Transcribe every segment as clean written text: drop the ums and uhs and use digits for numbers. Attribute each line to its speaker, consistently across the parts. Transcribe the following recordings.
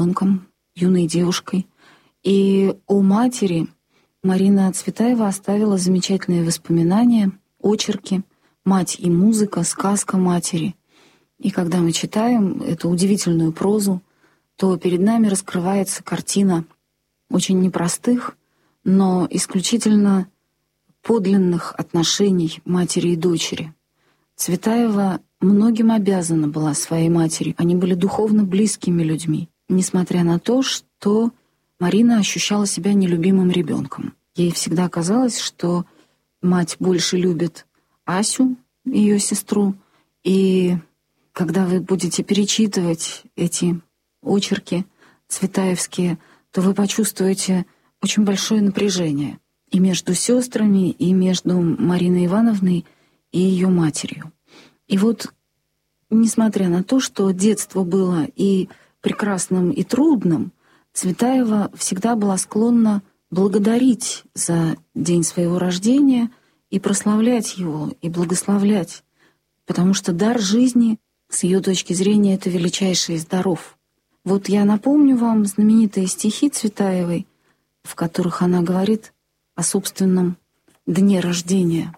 Speaker 1: ребенком, юной девушкой. И о матери Марина Цветаева оставила замечательные воспоминания, очерки «Мать и музыка», «Сказка матери». И когда мы читаем эту удивительную прозу, то перед нами раскрывается картина очень непростых, но исключительно подлинных отношений матери и дочери. Цветаева многим обязана была своей матери. Они были духовно близкими людьми, несмотря на то, что Марина ощущала себя нелюбимым ребенком. Ей всегда казалось, что мать больше любит Асю, ее сестру, и когда вы будете перечитывать эти очерки цветаевские, то вы почувствуете очень большое напряжение и между сестрами, и между Мариной Ивановной и ее матерью. И вот, несмотря на то, что детство было и прекрасным, и трудным, Цветаева всегда была склонна благодарить за день своего рождения и прославлять его, и благословлять, потому что дар жизни, с ее точки зрения, это величайший из даров. Вот я напомню вам знаменитые стихи Цветаевой, в которых она говорит о собственном дне рождения.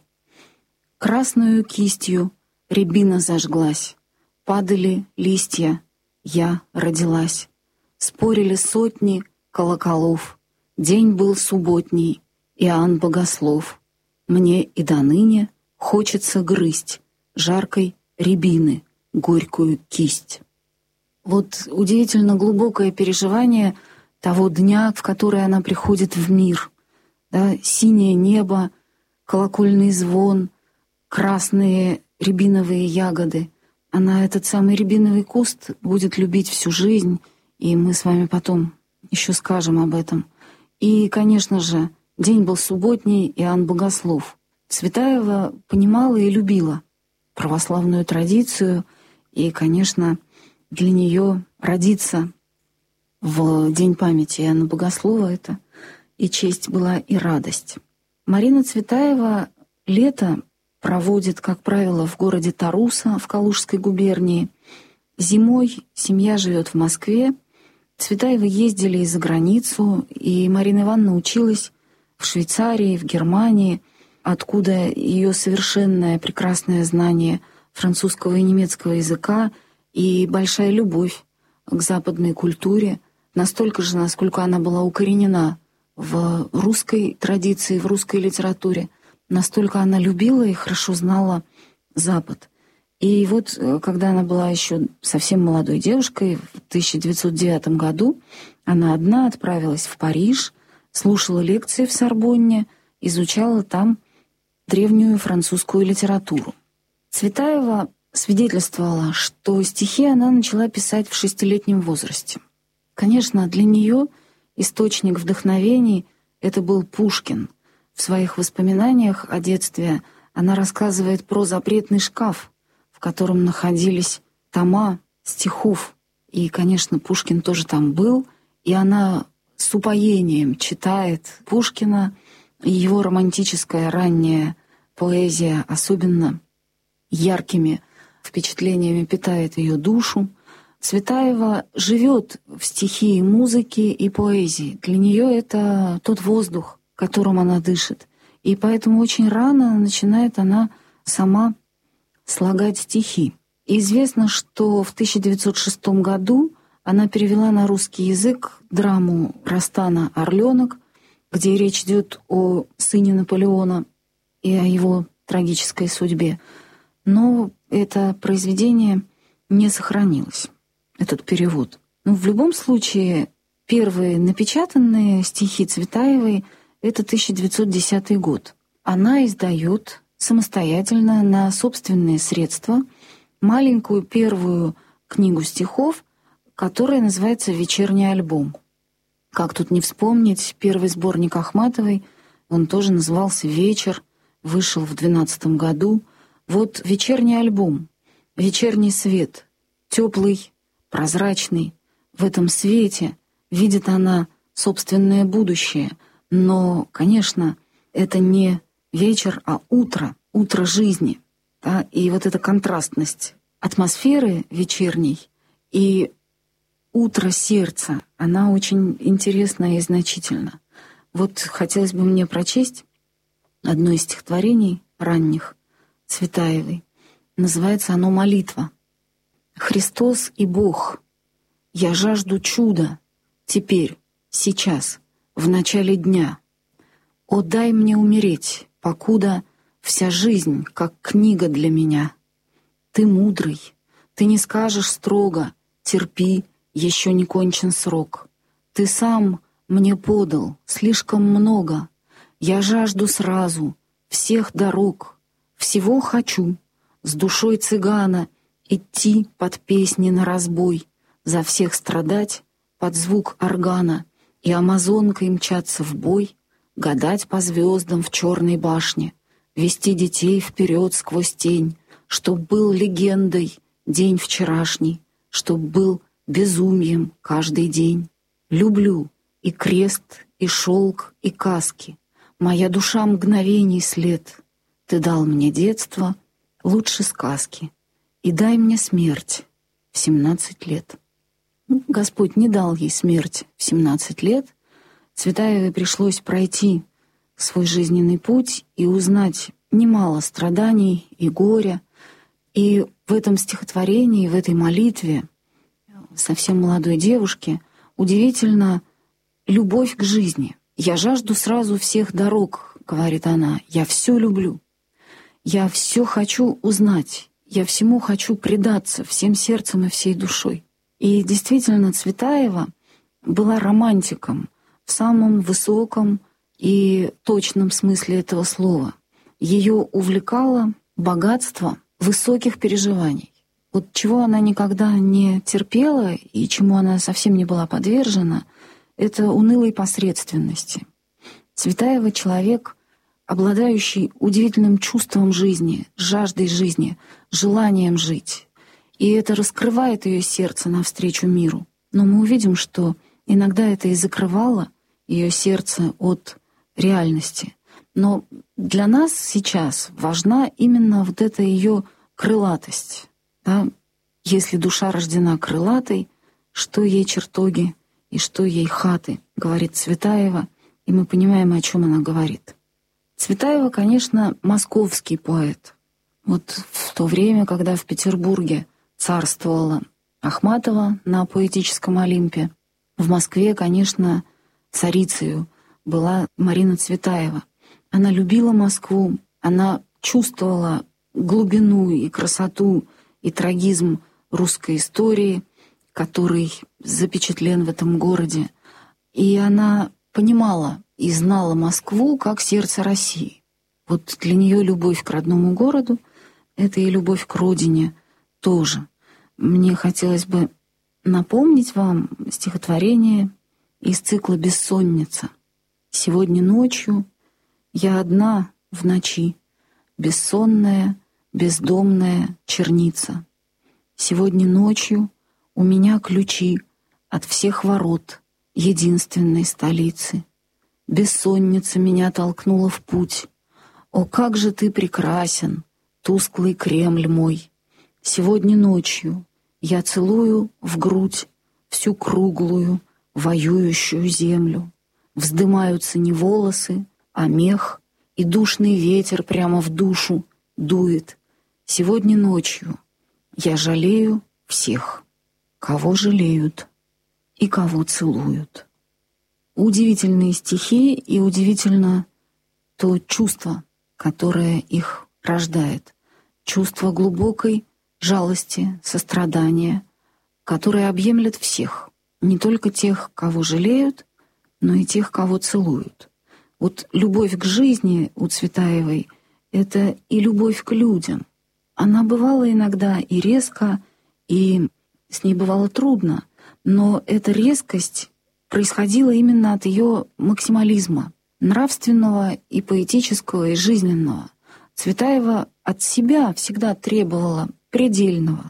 Speaker 1: «Красною кистью рябина зажглась, падали листья, я родилась. Спорили сотни колоколов, день был субботний, Иоанн Богослов. Мне и доныне хочется грызть жаркой рябины горькую кисть». Вот удивительно глубокое переживание того дня, в который она приходит в мир. Да, синее небо, колокольный звон, красные рябиновые ягоды. Она этот самый рябиновый куст будет любить всю жизнь, и мы с вами потом еще скажем об этом. И, конечно же, день был субботний, Иоанн Богослов. Цветаева понимала и любила православную традицию, и, конечно, для нее родиться в День памяти Иоанна Богослова — это и честь была, и радость. Марина Цветаева лето проводит, как правило, в городе Таруса в Калужской губернии. Зимой семья живет в Москве. Цветаевы ездили и за границу, и Марина Ивановна училась в Швейцарии, в Германии, откуда ее совершенное прекрасное знание французского и немецкого языка и большая любовь к западной культуре, настолько же, насколько она была укоренена в русской традиции, в русской литературе, настолько она любила и хорошо знала Запад. И вот, когда она была еще совсем молодой девушкой, в 1909 году она одна отправилась в Париж, слушала лекции в Сорбонне, изучала там древнюю французскую литературу. Цветаева свидетельствовала, что стихи она начала писать в 6-летнем возрасте. Конечно, для нее источник вдохновений — это был Пушкин. В своих воспоминаниях о детстве она рассказывает про запретный шкаф, в котором находились тома стихов. И, конечно, Пушкин тоже там был, и она с упоением читает Пушкина, и его романтическая ранняя поэзия особенно яркими впечатлениями питает ее душу. Цветаева живет в стихии музыки и поэзии. Для нее это тот воздух, которым она дышит. И поэтому очень рано начинает она сама слагать стихи. И известно, что в 1906 году она перевела на русский язык драму Растана «Орленок», где речь идет о сыне Наполеона и о его трагической судьбе. Но это произведение не сохранилось, этот перевод. Но в любом случае, первые напечатанные стихи Цветаевой — это 1910 год. Она издает самостоятельно на собственные средства маленькую первую книгу стихов, которая называется «Вечерний альбом». Как тут не вспомнить первый сборник Ахматовой, он тоже назывался «Вечер», вышел в 12 году. Вот вечерний альбом, вечерний свет, теплый, прозрачный. В этом свете видит она собственное будущее. Но, конечно, это не вечер, а утро, утро жизни. Да? И вот эта контрастность атмосферы вечерней и «Утро сердца». Она очень интересна и значительна. Вот хотелось бы мне прочесть одно из стихотворений ранних Цветаевой. Называется оно «Молитва». «Христос и Бог, я жажду чуда теперь, сейчас, в начале дня. О, дай мне умереть, покуда вся жизнь, как книга для меня. Ты мудрый, ты не скажешь строго, терпи, еще не кончен срок. Ты сам мне подал слишком много, я жажду сразу всех дорог, всего хочу, с душой цыгана идти под песни наразбой, за всех страдать под звук органа и амазонкой мчаться в бой, гадать по звездам в черной башне, вести детей вперед сквозь тень, чтоб был легендой день вчерашний, чтоб был безумием каждый день. Люблю и крест, и шелк, и каски, моя душа мгновений след. Ты дал мне детство, лучше сказки, и дай мне смерть в 17 лет. Господь не дал ей смерть в 17 лет. Цветаевой пришлось пройти свой жизненный путь и узнать немало страданий и горя. И в этом стихотворении, в этой молитве совсем молодой девушки удивительно любовь к жизни. «Я жажду сразу всех дорог», — говорит она, — «я все люблю. Я все хочу узнать, я всему хочу предаться всем сердцем и всей душой». И действительно, Цветаева была романтиком в самом высоком и точном смысле этого слова. Ее увлекало богатство высоких переживаний. Вот чего она никогда не терпела и чему она совсем не была подвержена, это унылой посредственности. Цветаева — человек, обладающий удивительным чувством жизни, жаждой жизни, желанием жить. И это раскрывает ее сердце навстречу миру. Но мы увидим, что иногда это и закрывало ее сердце от реальности. Но для нас сейчас важна именно вот эта ее крылатость. Да? Если душа рождена крылатой, что ей чертоги и что ей хаты, говорит Цветаева, и мы понимаем, о чем она говорит. Цветаева, конечно, московский поэт. Вот в то время, когда в Петербурге царствовала Ахматова на поэтическом Олимпе, в Москве, конечно, царицею была Марина Цветаева. Она любила Москву, она чувствовала глубину и красоту и трагизм русской истории, который запечатлен в этом городе. И она понимала и знала Москву как сердце России. Вот для нее любовь к родному городу — это и любовь к родине тоже. Мне хотелось бы напомнить вам стихотворение из цикла «Бессонница». «Сегодня ночью я одна в ночи, бессонная, бездомная черница. Сегодня ночью у меня ключи от всех ворот единственной столицы. Бессонница меня толкнула в путь. О, как же ты прекрасен, тусклый Кремль мой! Сегодня ночью я целую в грудь всю круглую, воюющую землю. Вздымаются не волосы, а мех, и душный ветер прямо в душу дует. Сегодня ночью я жалею всех, кого жалеют и кого целуют». Удивительные стихи и удивительно то чувство, которое их рождает. Чувство глубокой жалости, сострадания, которое объемлет всех, не только тех, кого жалеют, но и тех, кого целуют. Вот любовь к жизни у Цветаевой — это и любовь к людям. Она бывала иногда и резко, и с ней бывало трудно, но эта резкость происходила именно от ее максимализма, нравственного и поэтического, и жизненного. Цветаева от себя всегда требовала предельного,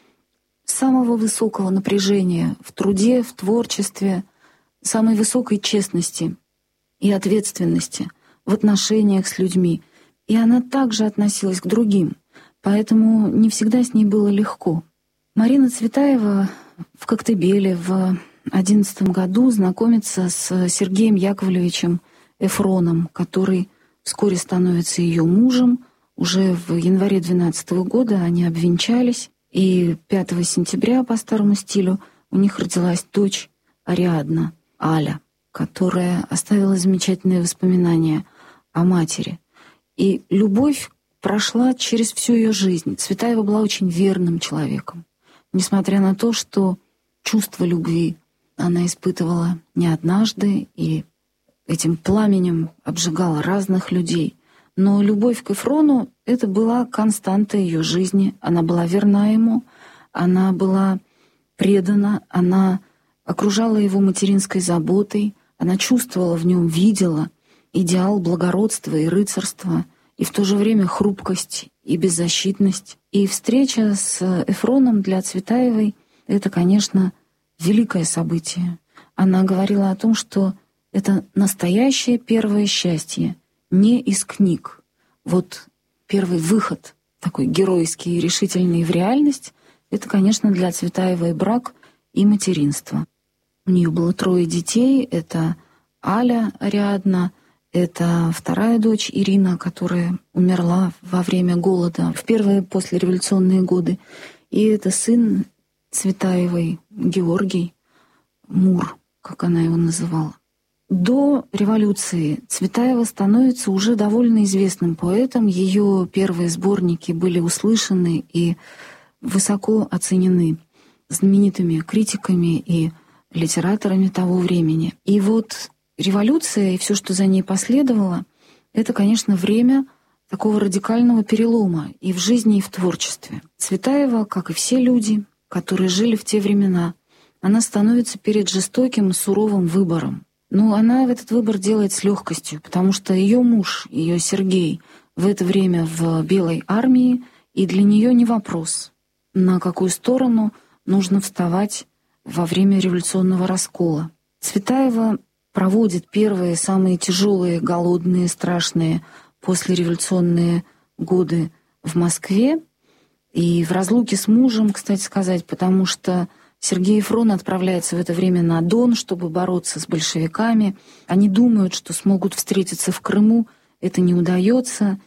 Speaker 1: самого высокого напряжения в труде, в творчестве, самой высокой честности и ответственности в отношениях с людьми. И она также относилась к другим, поэтому не всегда с ней было легко. Марина Цветаева в Коктебеле в 2011 году знакомится с Сергеем Яковлевичем Эфроном, который вскоре становится ее мужем. Уже в январе 2012 года они обвенчались, и 5 сентября по старому стилю у них родилась дочь Ариадна, Аля, которая оставила замечательные воспоминания о матери. И любовь прошла через всю ее жизнь. Цветаева была очень верным человеком. Несмотря на то, что чувство любви она испытывала не однажды и этим пламенем обжигала разных людей. Но любовь к Эфрону — это была константа ее жизни. Она была верна ему, она была предана, она окружала его материнской заботой, она чувствовала в нем, видела идеал благородства и рыцарства, и в то же время хрупкость и беззащитность. И встреча с Эфроном для Цветаевой — это, конечно, великое событие. Она говорила о том, что это настоящее первое счастье, не из книг. Вот первый выход, такой геройский и решительный в реальность, это, конечно, для Цветаевой брак и материнство. У нее было 3 детей. Это Аля Ариадна, это вторая дочь Ирина, которая умерла во время голода в первые послереволюционные годы. И это сын Цветаевой Георгий Мур, как она его называла. До революции Цветаева становится уже довольно известным поэтом. Ее первые сборники были услышаны и высоко оценены знаменитыми критиками и литераторами того времени. И вот революция и все, что за ней последовало, это, конечно, время такого радикального перелома и в жизни, и в творчестве. Цветаева, как и все люди, которые жили в те времена, она становится перед жестоким, суровым выбором. Но она этот выбор делает с легкостью, потому что ее муж, ее Сергей, в это время в Белой армии, и для нее не вопрос, на какую сторону нужно вставать во время революционного раскола. Цветаева проводит первые самые тяжелые, голодные, страшные послереволюционные годы в Москве и в разлуке с мужем, кстати сказать, потому что Сергей Эфрон отправляется в это время на Дон, чтобы бороться с большевиками. Они думают, что смогут встретиться в Крыму. Это не удается.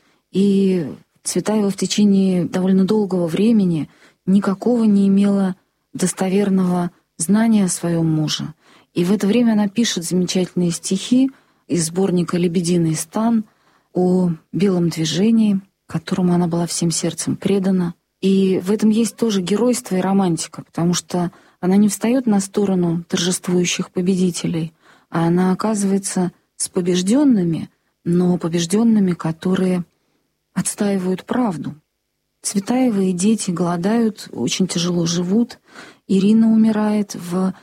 Speaker 1: И Цветаева в течение довольно долгого времени никакого не имела достоверного знания о своем муже. И в это время она пишет замечательные стихи из сборника «Лебединый стан» о белом движении, которому она была всем сердцем предана. И в этом есть тоже геройство и романтика, потому что она не встает на сторону торжествующих победителей, а она оказывается с побежденными, но побежденными, которые отстаивают правду. Цветаева и дети голодают, очень тяжело живут. Ирина умирает в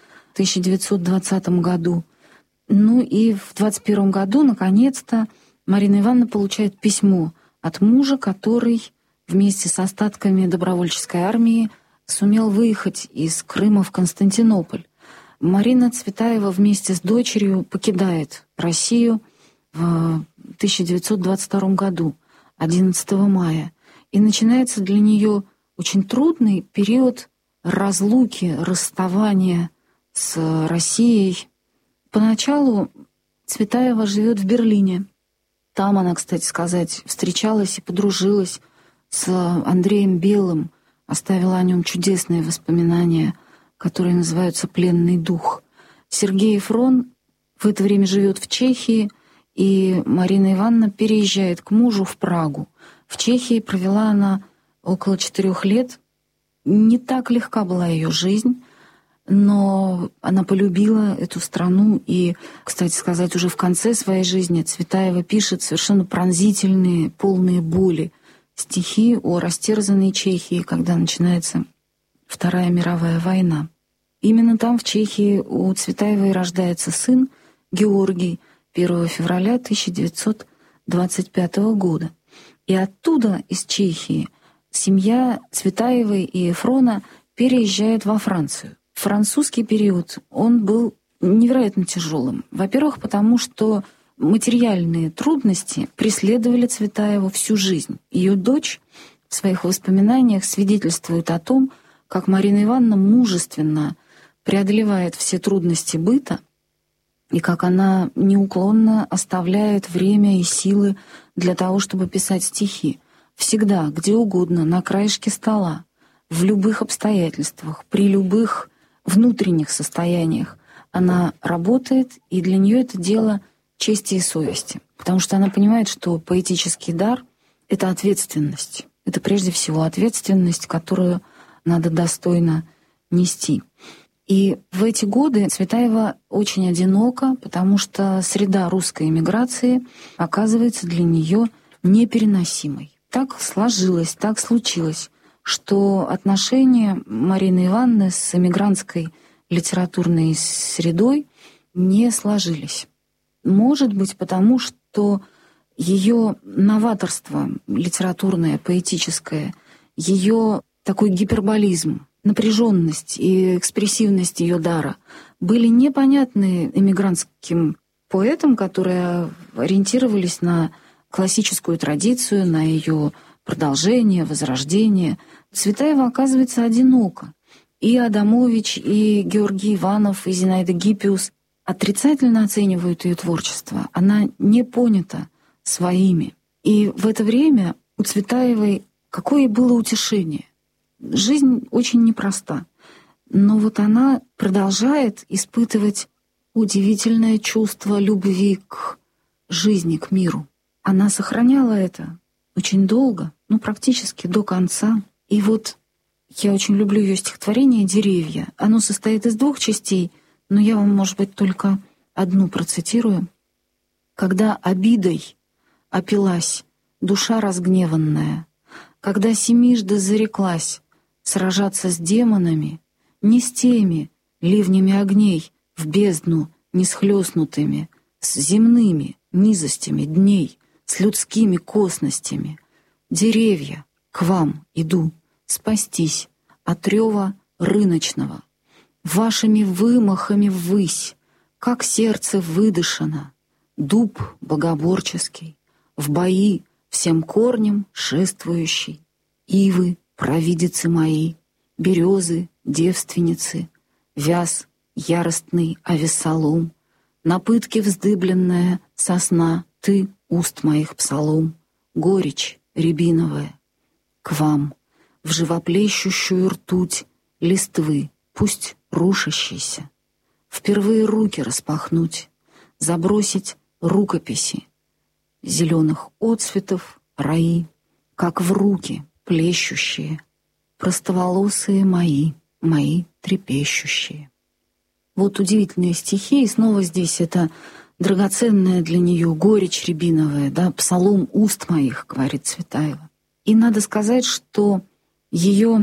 Speaker 1: 1920 году. Ну и в 1921 году, наконец-то, Марина Ивановна получает письмо от мужа, который вместе с остатками добровольческой армии сумел выехать из Крыма в Константинополь. Марина Цветаева вместе с дочерью покидает Россию в 1922 году, 11 мая. И начинается для нее очень трудный период разлуки, расставания с Россией. Поначалу Цветаева живет в Берлине. Там она, кстати сказать, встречалась и подружилась с Андреем Белым, оставила о нем чудесные воспоминания, которые называются «Пленный дух». Сергей Эфрон в это время живет в Чехии, и Марина Ивановна переезжает к мужу в Прагу. В Чехии провела она около 4 лет. Не так легка была ее жизнь, но она полюбила эту страну. И, кстати сказать, уже в конце своей жизни Цветаева пишет совершенно пронзительные, полные боли стихи о растерзанной Чехии, когда начинается Вторая мировая война. Именно там, в Чехии, у Цветаевой рождается сын Георгий 1 февраля 1925 года. И оттуда, из Чехии, семья Цветаевой и Эфрона переезжает во Францию. Французский период, он был невероятно тяжелым. Во-первых, потому что материальные трудности преследовали Цветаеву всю жизнь. Ее дочь в своих воспоминаниях свидетельствует о том, как Марина Ивановна мужественно преодолевает все трудности быта, и как она неуклонно оставляет время и силы для того, чтобы писать стихи. Всегда, где угодно, на краешке стола, в любых обстоятельствах, при любых внутренних состояниях она работает, и для нее это дело чести и совести. Потому что она понимает, что поэтический дар — это ответственность. Это прежде всего ответственность, которую надо достойно нести. И в эти годы Цветаева очень одинока, потому что среда русской эмиграции оказывается для нее непереносимой. Так сложилось, так случилось, что отношения Марины Ивановны с эмигрантской литературной средой не сложились. Может быть, потому что ее новаторство литературное, поэтическое, ее такой гиперболизм, напряженность и экспрессивность ее дара были непонятны эмигрантским поэтам, которые ориентировались на классическую традицию, на ее продолжение, возрождение. Цветаева оказывается одинока. И Адамович, и Георгий Иванов, и Зинаида Гиппиус отрицательно оценивают ее творчество. Она не понята своими. И в это время у Цветаевой какое было утешение. Жизнь очень непроста. Но вот она продолжает испытывать удивительное чувство любви к жизни, к миру. Она сохраняла это очень долго, практически до конца. И вот я очень люблю ее стихотворение «Деревья». Оно состоит из 2 частей, но я вам, может быть, только одну процитирую. «Когда обидой опилась душа разгневанная, когда семижды зареклась сражаться с демонами, не с теми ливнями огней в бездну не схлёстнутыми, с земными низостями дней, с людскими косностями, деревья, к вам иду спастись от рёва рыночного, вашими вымахами ввысь, как сердце выдышано, дуб богоборческий, в бои всем корнем шествующий, ивы, провидицы мои, березы, девственницы, вяз яростный Авессалом, на пытке вздыбленная сосна, ты, уст моих псалом, горечь рябиновая, к вам, в живоплещущую ртуть листвы, пусть рушащейся, впервые руки распахнуть, забросить рукописи, зеленых отцветов раи, как в руки плещущие, простоволосые мои, мои трепещущие. Вот удивительные стихи, и снова здесь это драгоценная для нее горечь рябиновая, да, псалом уст моих, говорит Цветаева. И надо сказать, что ее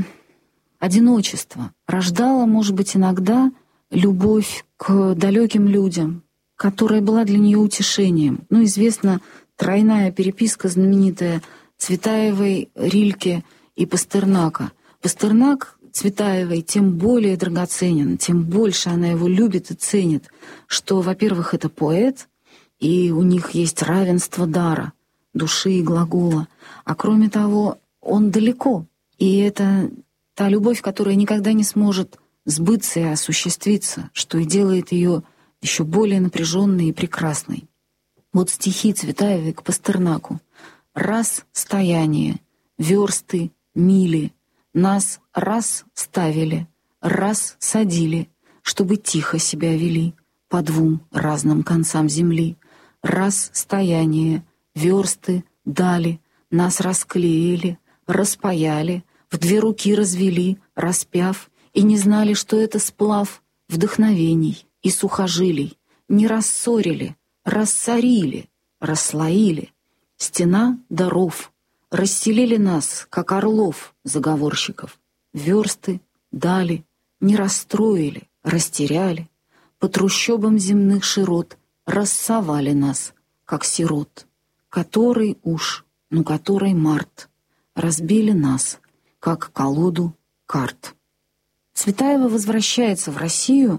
Speaker 1: одиночество рождало, может быть, иногда любовь к далеким людям, которая была для нее утешением. Известна тройная переписка знаменитая Цветаевой, Рильке и Пастернака. Пастернак Цветаевой тем более драгоценен, тем больше она его любит и ценит, что, во-первых, это поэт, и у них есть равенство дара, души и глагола. А кроме того, он далеко, и это та любовь, которая никогда не сможет сбыться и осуществиться, что и делает ее еще более напряженной и прекрасной. Вот стихи Цветаевой к Пастернаку. «Раз стояние, версты, мили, нас раз ставили, раз садили, чтобы тихо себя вели по 2 разным концам земли. Раз стояние, версты дали, нас расклеили, распаяли, в 2 руки развели, распяв, и не знали, что это сплав вдохновений и сухожилий, не рассорили, рассорили, расслоили. Стена даров, расселили нас, как орлов, заговорщиков. Версты дали, не расстроили, растеряли, по трущобам земных широт рассовали нас, как сирот. Который уж, который март, разбили нас, как колоду карт». Цветаева возвращается в Россию,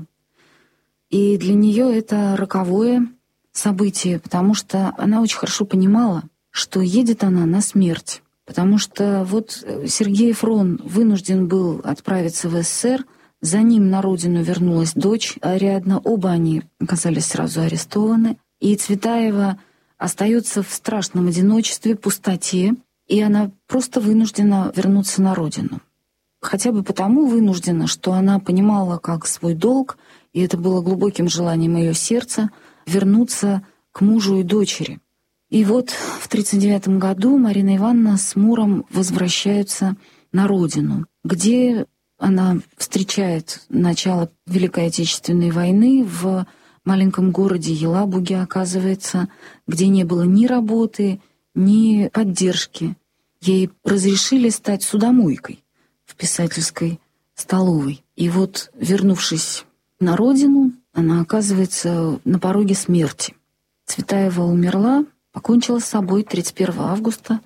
Speaker 1: и для нее это роковое событие, потому что она очень хорошо понимала, что едет она на смерть. Потому что вот Сергей Фрон вынужден был отправиться в СССР, за ним на родину вернулась дочь Ариадна, оба они оказались сразу арестованы, и Цветаева остается в страшном одиночестве, пустоте, и она просто вынуждена вернуться на родину. Хотя бы потому вынуждена, что она понимала как свой долг, и это было глубоким желанием ее сердца, вернуться к мужу и дочери. И вот в 1939 году Марина Ивановна с Муром возвращаются на родину, где она встречает начало Великой Отечественной войны в маленьком городе Елабуге, оказывается, где не было ни работы, ни поддержки. Ей разрешили стать судомойкой в писательской столовой. И вот, вернувшись на родину, она оказывается на пороге смерти. Цветаева умерла, покончила с собой 31 августа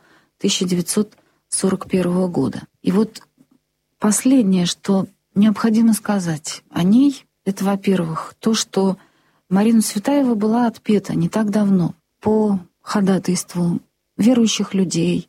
Speaker 1: 1941 года. И вот последнее, что необходимо сказать о ней, это, во-первых, то, что Марина Цветаева была отпета не так давно по ходатайству верующих людей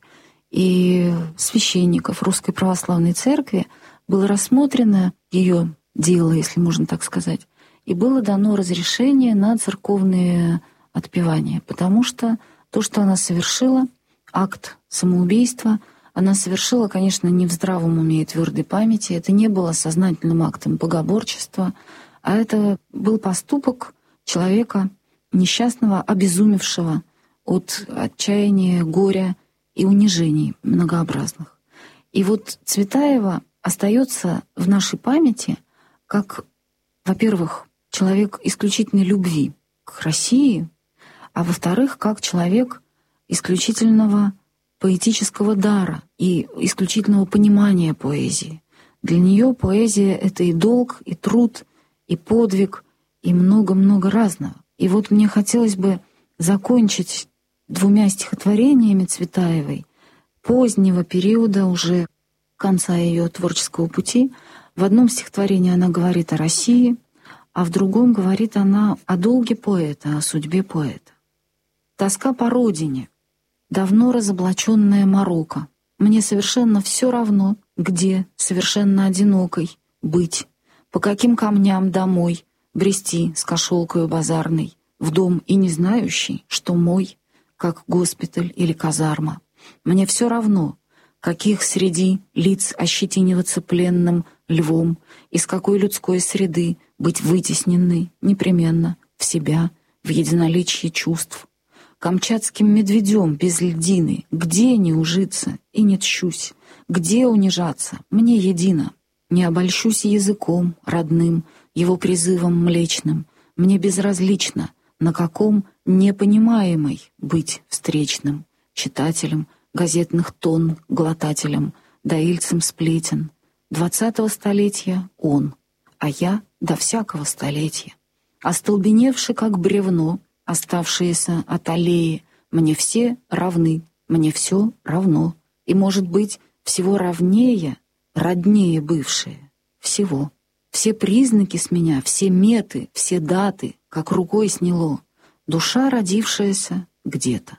Speaker 1: и священников Русской Православной Церкви. Было рассмотрено ее дело, если можно так сказать, и было дано разрешение на церковные отпевания, потому что то, что она совершила, акт самоубийства, она совершила, конечно, не в здравом уме и твердой памяти. Это не было сознательным актом богоборчества, а это был поступок человека несчастного, обезумевшего от отчаяния, горя и унижений многообразных. И вот Цветаева остается в нашей памяти как, во-первых, человек исключительной любви к России, а во-вторых, как человек исключительного поэтического дара и исключительного понимания поэзии. Для нее поэзия — это и долг, и труд, и подвиг, и много-много разного. И вот мне хотелось бы закончить двумя стихотворениями Цветаевой позднего периода, уже конца ее творческого пути. В одном стихотворении она говорит о России, а в другом говорит она о долге поэта, о судьбе поэта. «Тоска по родине, давно разоблаченная морока. Мне совершенно все равно, где, совершенно одинокой, быть, по каким камням домой брести с кошелкою базарной, в дом и не знающий, что мой, как госпиталь или казарма. Мне все равно, каких среди лиц ощетиниваться пленным львом, из какой людской среды быть вытесненной непременно в себя, в единоличье чувств. Камчатским медведем без льдины, где не ужиться и не тщусь, где унижаться, мне едино. Не обольщусь языком родным, его призывом млечным, мне безразлично, на каком непонимаемой быть встречным, читателем газетных тонн, глотателем, доильцем сплетен. 20-го столетия он, а я до всякого столетия. Остолбеневши, как бревно, оставшиеся от аллеи, мне все равны, мне все равно. И, может быть, всего равнее, роднее бывшие. Всего. Все признаки с меня, все меты, все даты, как рукой сняло. Душа, родившаяся где-то.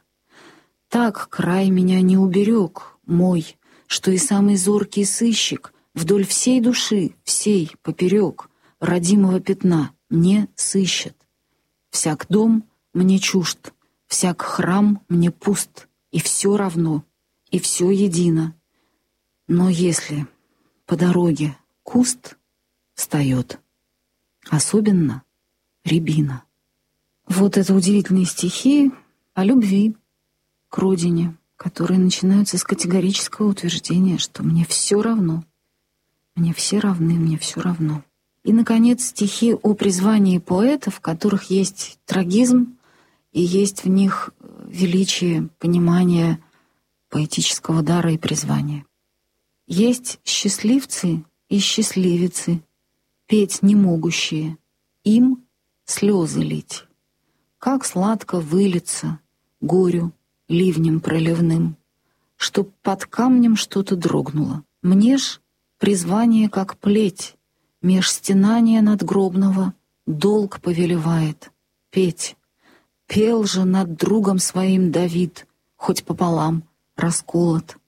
Speaker 1: Так край меня не уберег, мой, что и самый зоркий сыщик вдоль всей души, всей поперек родимого пятна не сыщет. Всяк дом мне чужд, всяк храм мне пуст, и все равно, и все едино. Но если по дороге куст встает, особенно рябина. Вот это удивительные стихи о любви к родине, которые начинаются с категорического утверждения, что мне все равно, мне все равны, мне все равно. И, наконец, стихи о призвании поэта, в которых есть трагизм и есть в них величие понимания поэтического дара и призвания. Есть счастливцы и счастливицы, петь не могущие, им слезы лить. Как сладко вылиться горю ливнем проливным, чтоб под камнем что-то дрогнуло. Мне ж призвание, как плеть, меж стенания надгробного долг повелевает петь. Пел же над другом своим Давид, хоть пополам расколот.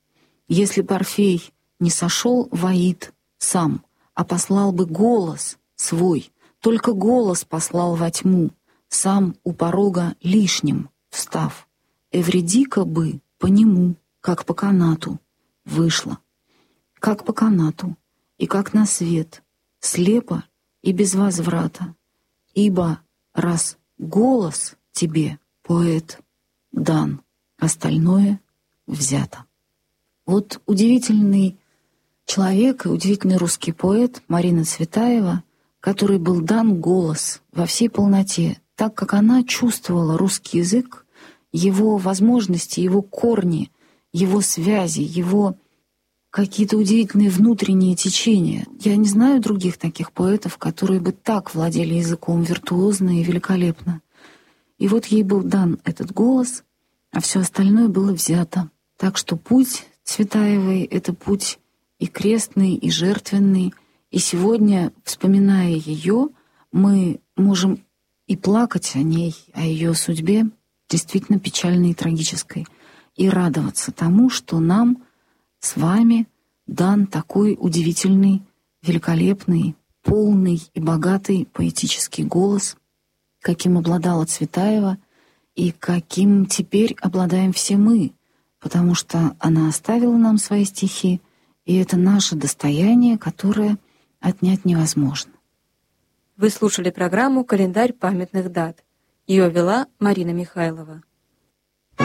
Speaker 1: Если б Орфей не сошел в Аид сам, а послал бы голос свой, только голос послал во тьму, сам у порога лишним встав, Эвридика бы по нему, как по канату, вышла, как по канату, и как на свет, слепо и без возврата, ибо раз голос тебе, поэт, дан, остальное взято. Вот удивительный человек и удивительный русский поэт Марина Цветаева, который был дан голос во всей полноте, так как она чувствовала русский язык, его возможности, его корни, его связи, его какие-то удивительные внутренние течения. Я не знаю других таких поэтов, которые бы так владели языком виртуозно и великолепно. И вот ей был дан этот голос, а все остальное было взято. Так что путь Цветаевой — это путь и крестный, и жертвенный. И сегодня, вспоминая ее, мы можем и плакать о ней, о ее судьбе, действительно печальной и трагической, и радоваться тому, что нам с вами дан такой удивительный, великолепный, полный и богатый поэтический голос, каким обладала Цветаева и каким теперь обладаем все мы, потому что она оставила нам свои стихи, и это наше достояние, которое отнять невозможно.
Speaker 2: Вы слушали программу «Календарь памятных дат». Ее вела Марина Михайлова.